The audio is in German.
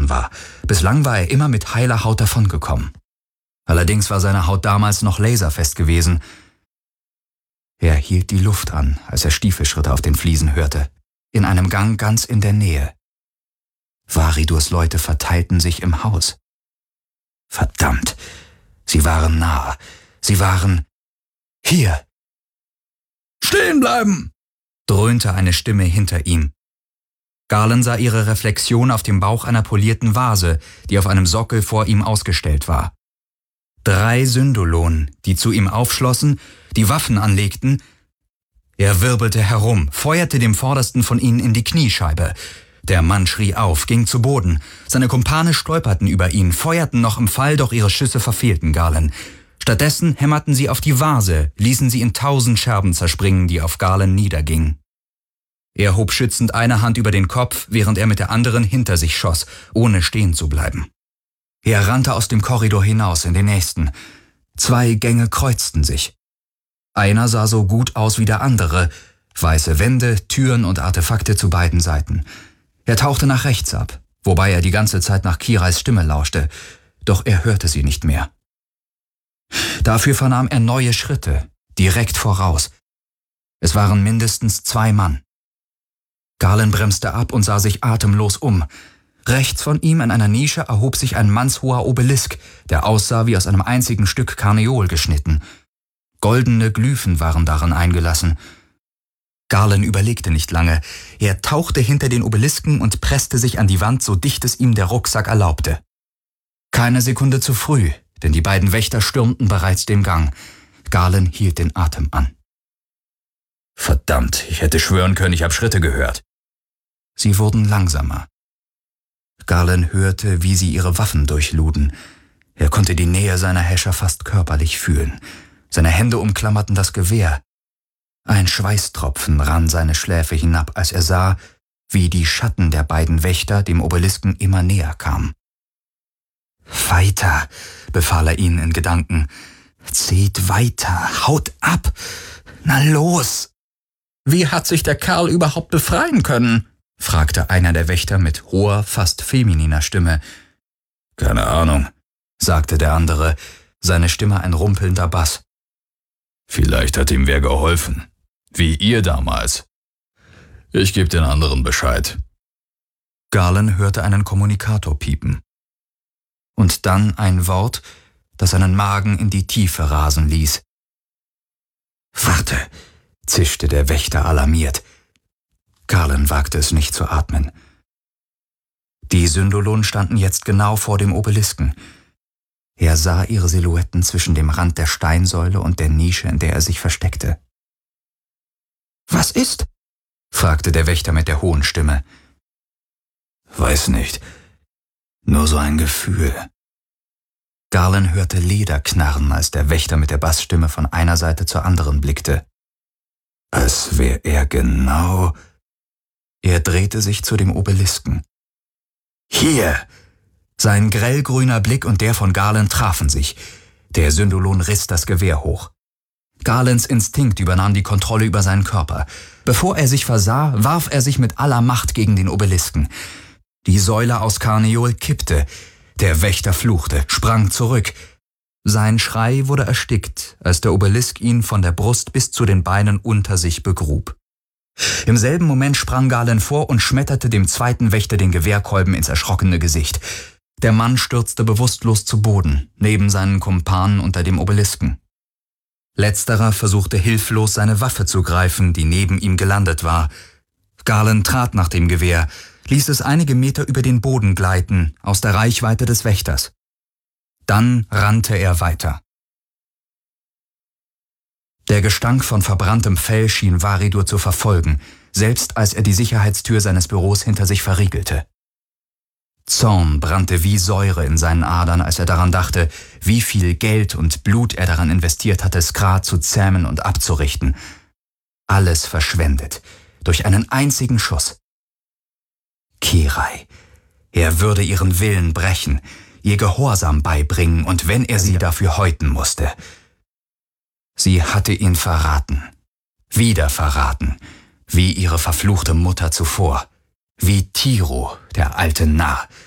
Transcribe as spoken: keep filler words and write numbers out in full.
geworden war. Bislang war er immer mit heiler Haut davongekommen. Allerdings war seine Haut damals noch laserfest gewesen. Er hielt die Luft an, als er Stiefelschritte auf den Fliesen hörte, in einem Gang ganz in der Nähe. Varidurs Leute verteilten sich im Haus. Verdammt, sie waren nah, sie waren hier. »Stehen bleiben«, dröhnte eine Stimme hinter ihm. Galen sah ihre Reflexion auf dem Bauch einer polierten Vase, die auf einem Sockel vor ihm ausgestellt war. Drei Syndolonen, die zu ihm aufschlossen, die Waffen anlegten. Er wirbelte herum, feuerte dem vordersten von ihnen in die Kniescheibe. Der Mann schrie auf, ging zu Boden. Seine Kumpane stolperten über ihn, feuerten noch im Fall, doch ihre Schüsse verfehlten Galen. Stattdessen hämmerten sie auf die Vase, ließen sie in tausend Scherben zerspringen, die auf Galen niedergingen. Er hob schützend eine Hand über den Kopf, während er mit der anderen hinter sich schoss, ohne stehen zu bleiben. Er rannte aus dem Korridor hinaus in den nächsten. Zwei Gänge kreuzten sich. Einer sah so gut aus wie der andere, weiße Wände, Türen und Artefakte zu beiden Seiten. Er tauchte nach rechts ab, wobei er die ganze Zeit nach Kirais Stimme lauschte, doch er hörte sie nicht mehr. Dafür vernahm er neue Schritte, direkt voraus. Es waren mindestens zwei Mann. Galen bremste ab und sah sich atemlos um. Rechts von ihm in einer Nische erhob sich ein mannshoher Obelisk, der aussah wie aus einem einzigen Stück Karneol geschnitten. Goldene Glyphen waren darin eingelassen. Galen überlegte nicht lange. Er tauchte hinter den Obelisken und presste sich an die Wand, so dicht es ihm der Rucksack erlaubte. Keine Sekunde zu früh, denn die beiden Wächter stürmten bereits den Gang. Galen hielt den Atem an. Verdammt, ich hätte schwören können, ich habe Schritte gehört. Sie wurden langsamer. Galen hörte, wie sie ihre Waffen durchluden. Er konnte die Nähe seiner Häscher fast körperlich fühlen. Seine Hände umklammerten das Gewehr. Ein Schweißtropfen rann seine Schläfe hinab, als er sah, wie die Schatten der beiden Wächter dem Obelisken immer näher kamen. »Weiter«, befahl er ihnen in Gedanken. »Zieht weiter, haut ab, na los!« »Wie hat sich der Kerl überhaupt befreien können?« fragte einer der Wächter mit hoher, fast femininer Stimme. »Keine Ahnung«, sagte der andere, seine Stimme ein rumpelnder Bass. »Vielleicht hat ihm wer geholfen, wie ihr damals. Ich gebe den anderen Bescheid.« Galen hörte einen Kommunikator piepen. Und dann ein Wort, das seinen Magen in die Tiefe rasen ließ. »Warte«, zischte der Wächter alarmiert. Galen wagte es nicht zu atmen. Die Syndolonen standen jetzt genau vor dem Obelisken. Er sah ihre Silhouetten zwischen dem Rand der Steinsäule und der Nische, in der er sich versteckte. »Was ist?« fragte der Wächter mit der hohen Stimme. »Weiß nicht. Nur so ein Gefühl.« Galen hörte Leder knarren, als der Wächter mit der Bassstimme von einer Seite zur anderen blickte. Als wäre er genau... Er drehte sich zu dem Obelisken. »Hier!« Sein grellgrüner Blick und der von Galen trafen sich. Der Syndolon riss das Gewehr hoch. Galens Instinkt übernahm die Kontrolle über seinen Körper. Bevor er sich versah, warf er sich mit aller Macht gegen den Obelisken. Die Säule aus Karneol kippte. Der Wächter fluchte, sprang zurück. Sein Schrei wurde erstickt, als der Obelisk ihn von der Brust bis zu den Beinen unter sich begrub. Im selben Moment sprang Galen vor und schmetterte dem zweiten Wächter den Gewehrkolben ins erschrockene Gesicht. Der Mann stürzte bewusstlos zu Boden, neben seinen Kumpanen unter dem Obelisken. Letzterer versuchte hilflos, seine Waffe zu greifen, die neben ihm gelandet war. Galen trat nach dem Gewehr, ließ es einige Meter über den Boden gleiten, aus der Reichweite des Wächters. Dann rannte er weiter. Der Gestank von verbranntem Fell schien Varidur zu verfolgen, selbst als er die Sicherheitstür seines Büros hinter sich verriegelte. Zorn brannte wie Säure in seinen Adern, als er daran dachte, wie viel Geld und Blut er daran investiert hatte, Skra zu zähmen und abzurichten. Alles verschwendet, durch einen einzigen Schuss. Kirai, er würde ihren Willen brechen, ihr Gehorsam beibringen, und wenn er sie dafür häuten musste. Sie hatte ihn verraten, wieder verraten, wie ihre verfluchte Mutter zuvor, wie Tiro, der alte Narr,